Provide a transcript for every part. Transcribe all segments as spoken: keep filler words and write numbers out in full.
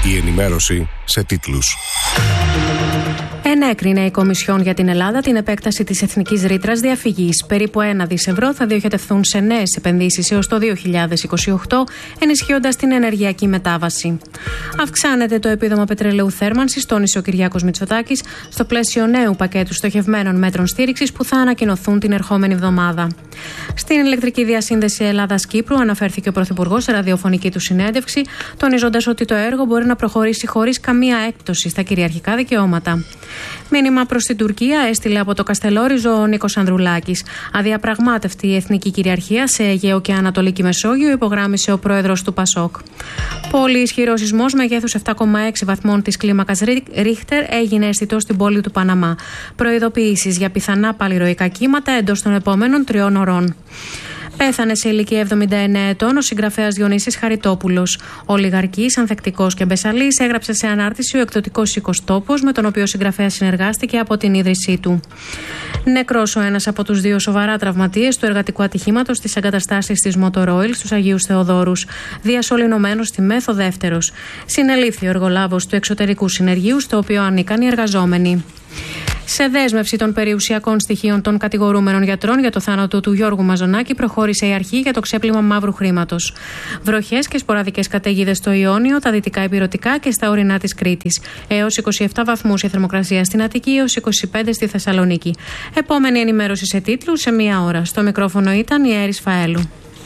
Η ενημέρωση σε τίτλους. Ενέκρινε η Κομισιόν για την Ελλάδα την επέκταση της εθνικής ρήτρας διαφυγής. Περίπου ένα δισεκατομμύριο ευρώ θα διοχετευθούν σε νέες επενδύσεις έως το δύο χιλιάδες είκοσι οκτώ, ενισχύοντας την ενεργειακή μετάβαση. Αυξάνεται το επίδομα πετρελαίου θέρμανσης, τόνισε ο Κυριάκος Μητσοτάκης, στο πλαίσιο νέου πακέτου στοχευμένων μέτρων στήριξης που θα ανακοινωθούν την ερχόμενη εβδομάδα. Στην ηλεκτρική διασύνδεση Ελλάδας-Κύπρου αναφέρθηκε ο Πρωθυπουργός σε ραδιοφωνική του συνέντευξη, τονίζοντας ότι το έργο μπορεί να προχωρήσει χωρίς καμία έκπτωση στα κυριαρχικά δικαιώματα. Μήνυμα προς την Τουρκία έστειλε από το Καστελόριζο ο Νίκος Ανδρουλάκης. Αδιαπραγμάτευτη η εθνική κυριαρχία σε Αιγαίο και Ανατολική Μεσόγειο, υπογράμμισε ο πρόεδρος του Πασόκ. Πολύ ισχυρό σεισμός μεγέθους επτά κόμμα έξι βαθμών της κλίμακας Ρίχτερ έγινε αισθητό στην πόλη του Παναμά. Προειδοποιήσεις για πιθανά παλιροϊκά κύματα εντός των επόμενων τριών ωρών. Πέθανε σε ηλικία εβδομήντα εννέα ετών ο συγγραφέας Διονύσης Χαριτόπουλος. Ο ολιγαρκής, ανθεκτικός και μπεσαλής έγραψε σε ανάρτηση ο εκδοτικός οικοστόπος, με τον οποίο ο συγγραφέας συνεργάστηκε από την ίδρυσή του. Νεκρός ο ένας από τους δύο σοβαρά τραυματίες του εργατικού ατυχήματος στις εγκαταστάσεις της Motor Oil στους Αγίους Θεοδόρους. Διασωληνωμένος στη Μέθο δεύτερος. Συνελήφθη ο εργολάβος του εξωτερικού συνεργείου, στο οποίο ανήκαν οι εργαζόμενοι. Σε δέσμευση των περιουσιακών στοιχείων των κατηγορούμενων γιατρών για το θάνατο του Γιώργου Μαζονάκη, προχώρησε η αρχή για το ξέπλυμα μαύρου χρήματος. Βροχές και σποραδικές καταιγίδες στο Ιόνιο, τα δυτικά ηπειρωτικά και στα ορεινά της Κρήτης. Έως είκοσι επτά βαθμούς η θερμοκρασία στην Αττική, έως είκοσι πέντε στη Θεσσαλονίκη. Επόμενη ενημέρωση σε τίτλους σε μία ώρα. Στο μικρόφωνο ήταν η Έρης Φαέλου.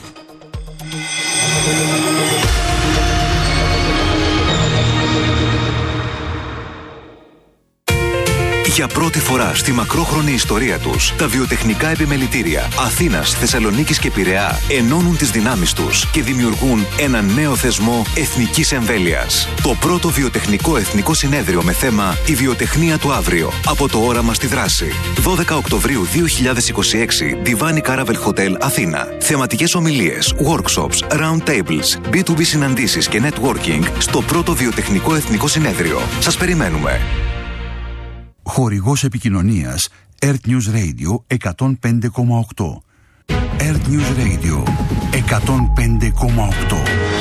Για πρώτη φορά στη μακρόχρονη ιστορία τους, τα βιοτεχνικά επιμελητήρια Αθήνας, Θεσσαλονίκης και Πειραιά ενώνουν τις δυνάμεις τους και δημιουργούν ένα νέο θεσμό εθνικής εμβέλειας. Το πρώτο βιοτεχνικό εθνικό συνέδριο με θέμα «Η βιοτεχνία του αύριο». Από το όραμα στη δράση. δώδεκα Οκτωβρίου δύο χιλιάδες είκοσι έξι, Divan Caravel Hotel, Αθήνα. Θεματικές ομιλίες, workshops, round tables, μπι τού μπι συναντήσεις και networking στο πρώτο βιοτεχνικό εθνικό συνέδριο. Σας περιμένουμε. Χορηγός επικοινωνίας Earth News Radio εκατόν πέντε κόμμα οκτώ. Earth News Radio εκατόν πέντε κόμμα οκτώ.